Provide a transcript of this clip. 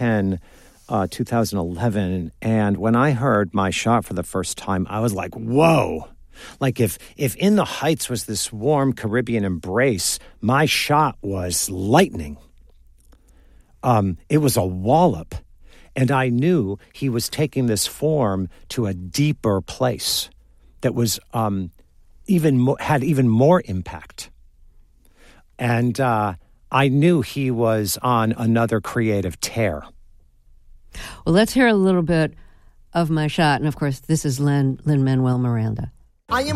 2010, 2011. And when I heard my shot for the first time, I was like, whoa. Like if In the Heights was this warm Caribbean embrace, my shot was lightning. It was a wallop. And I knew he was taking this form to a deeper place that was had even more impact. And I knew he was on another creative tear. Well, let's hear a little bit of my shot. And, of course, this is Lin-Manuel Miranda.